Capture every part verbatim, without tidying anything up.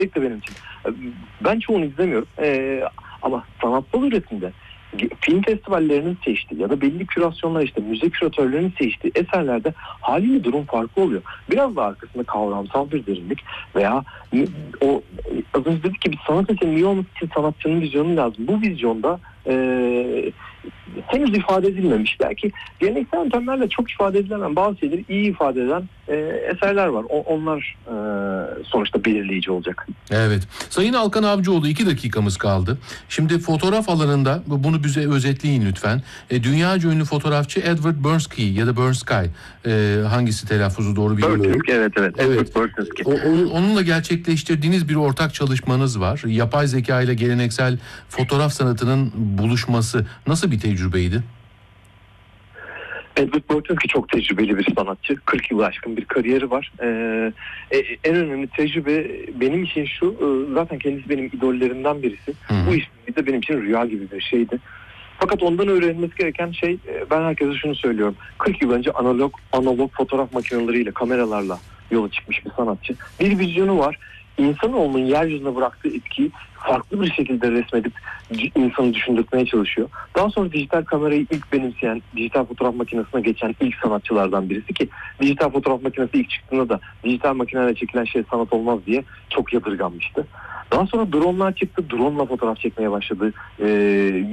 de benim için. Ben çoğunu izlemiyorum. Ee, ama sanatsal üretimde film festivallerinin seçtiği ya da belli kürasyonlar, işte müze küratörlerinin seçtiği eserlerde haliyle durum farklı oluyor. Biraz da arkasında kavramsal bir derinlik veya o az önce dedik ki bir sanat eserinin iyi olması için sanatçının vizyonu lazım. Bu vizyonda ee, henüz ifade edilmemiş. Belki geleneksel yöntemlerle çok ifade edilemem bazı şeyleri iyi ifade eden e, eserler var. O, onlar e, sonuçta belirleyici olacak. Evet. Sayın Alkan Avcıoğlu, iki dakikamız kaldı. Şimdi fotoğraf alanında bunu bize özetleyin lütfen. E, dünyaca ünlü fotoğrafçı Edward Bernski ya da Bernski, e, hangisi telaffuzu doğru bilmiyorum. Bernski, evet evet. Evet. O, o, onunla gerçekleştirdiğiniz bir ortak çalışmanız var. Yapay zeka ile geleneksel fotoğraf sanatının buluşması nasıl bir tecrübeydi? Edward Bernski çok tecrübeli bir sanatçı. kırk yılı aşkın bir kariyeri var. Ee, en önemli tecrübe benim için şu, zaten kendisi benim idollerimden birisi. Hı-hı. Bu iş de benim için rüya gibi bir şeydi. Fakat ondan öğrenilmesi gereken şey, ben herkese şunu söylüyorum. kırk yıl önce analog analog fotoğraf makineleriyle, kameralarla yola çıkmış bir sanatçı. Bir vizyonu var. İnsanoğlunun yeryüzüne bıraktığı etkiyi farklı bir şekilde resmedip insanı düşündürtmeye çalışıyor. Daha sonra dijital kamerayı ilk benimseyen, dijital fotoğraf makinesine geçen ilk sanatçılardan birisi ki dijital fotoğraf makinesi ilk çıktığında da dijital makineyle çekilen şey sanat olmaz diye çok yadırganmıştı. Daha sonra drone'lar çıktı. Drone'la fotoğraf çekmeye başladı. Ee,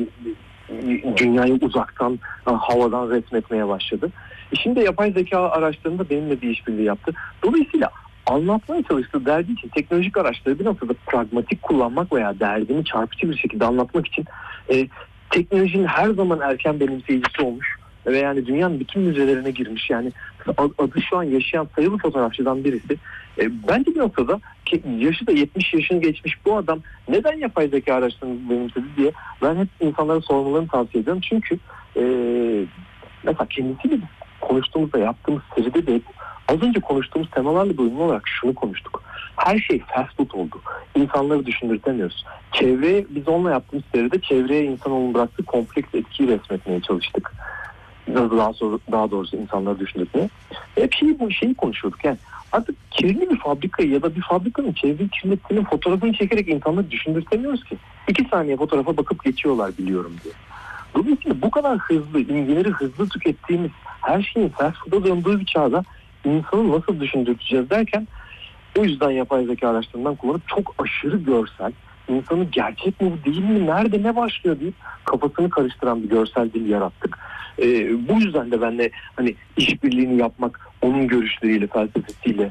dünyayı uzaktan, havadan resmetmeye başladı. Şimdi yapay zeka araçlarında benimle bir işbirliği yaptı. Dolayısıyla anlatmaya çalıştığı derdi için teknolojik araçları bir noktada pragmatik kullanmak veya derdini çarpıcı bir şekilde anlatmak için e, teknolojinin her zaman erken benimseyicisi olmuş ve yani dünyanın bütün müzelerine girmiş. Yani adı şu an yaşayan sayılı fotoğrafçıdan birisi. E, bence bir noktada ki yaşı da yetmiş yaşını geçmiş bu adam neden yapay zeka araçlarını benimsedi diye ben hep insanlara sormalarını tavsiye ediyorum. Çünkü e, mesela kendisiyle konuştuğumuzda, yaptığımız seride de az önce konuştuğumuz temalarla uyumlu olarak şunu konuştuk. Her şey fast food oldu. İnsanları düşündürtemiyoruz. Çevreye, biz onunla yaptığımız seride çevreye insanoğlunun bıraktığı kompleks etkiyi resmetmeye çalıştık. Daha, sonra, daha doğrusu insanları düşündürtmeye. Hep şeyi, bu şeyi konuşuyorduk. Yani artık kirli bir fabrikayı ya da bir fabrikanın çevreyi kirlettiğinin fotoğrafını çekerek insanları düşündürtemiyoruz ki. İki saniye fotoğrafa bakıp geçiyorlar biliyorum diye. Dolayısıyla bu kadar hızlı, imgeleri hızlı tükettiğimiz, her şeyin fast food'a döndüğü bir çağda insanı nasıl düşündürteceğiz derken o yüzden yapay zeka araçlarından kullanıp çok aşırı görsel, insanı gerçek mi değil mi, nerede ne başlıyor deyip kafasını karıştıran bir görsel dil yarattık. Ee, bu yüzden de ben de hani işbirliğini yapmak onun görüşleriyle, felsefesiyle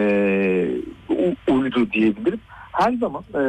e, uydu diyebilirim. Her zaman e,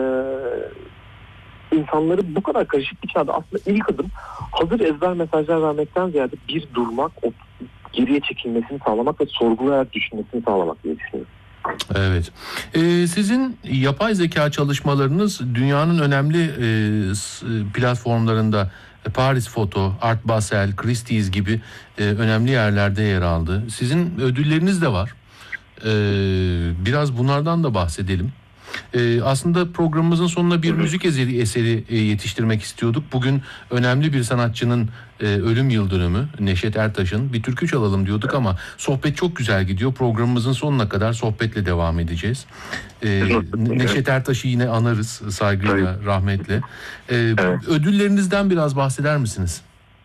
insanları bu kadar karışık bir çağda aslında ilk adım hazır ezber mesajlar vermekten ziyade bir durmak, o geriye çekilmesini sağlamak ve sorgulayarak düşünmesini sağlamak diye düşünüyorum. Evet. Ee, sizin yapay zeka çalışmalarınız dünyanın önemli e, platformlarında Paris Foto, Art Basel, Christie's gibi e, önemli yerlerde yer aldı. Sizin ödülleriniz de var. Ee, biraz bunlardan da bahsedelim. Ee, aslında programımızın sonuna bir müzik eseri, eseri e, yetiştirmek istiyorduk. Bugün önemli bir sanatçının e, ölüm yıl dönümü, Neşet Ertaş'ın. Bir türkü çalalım diyorduk ama sohbet çok güzel gidiyor. Programımızın sonuna kadar sohbetle devam edeceğiz. Ee, Neşet Ertaş'ı yine anarız saygıyla, rahmetle. Ee, evet. Ödüllerinizden biraz bahseder misiniz?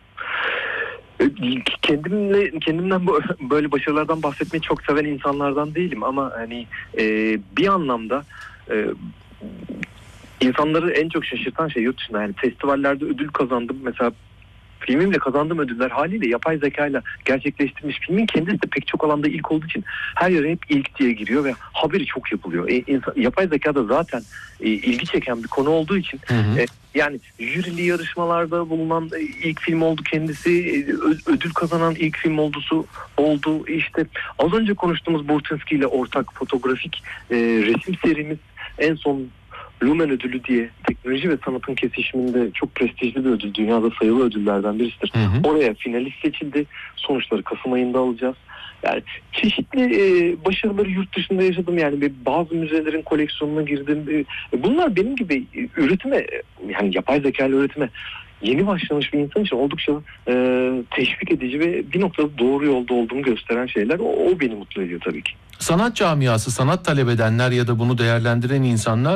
Kendimle kendimden böyle başarılardan bahsetmeyi çok seven insanlardan değilim ama hani e, bir anlamda e, insanları en çok şaşırtan şey yurt dışında, yani festivallerde ödül kazandım mesela. Filmimle kazandığım ödüller haliyle yapay zekayla gerçekleştirilmiş. Filmin kendisi de pek çok alanda ilk olduğu için her yere hep ilk diye giriyor ve haberi çok yapılıyor. E, insan, yapay zekada zaten e, ilgi çeken bir konu olduğu için hı hı. E, yani jürili yarışmalarda bulunan e, ilk film oldu kendisi, e, ödül kazanan ilk film oldusu oldu. İşte az önce konuştuğumuz Burtinski ile ortak fotoğrafik e, resim serimiz en son Lumen ödülü diye teknoloji ve sanatın kesişiminde çok prestijli bir ödül. Dünyada sayılı ödüllerden birisidir. Hı hı. Oraya finalist seçildi. Sonuçları Kasım ayında alacağız. Yani çeşitli e, başarıları yurt dışında yaşadım. Yani bazı müzelerin koleksiyonuna girdim. E, bunlar benim gibi üretime, yani yapay zeka ile üretime yeni başlamış bir insan için oldukça e, teşvik edici ve bir noktada doğru yolda olduğumu gösteren şeyler. O, o beni mutlu ediyor tabii ki. Sanat camiası, sanat talep edenler ya da bunu değerlendiren insanlar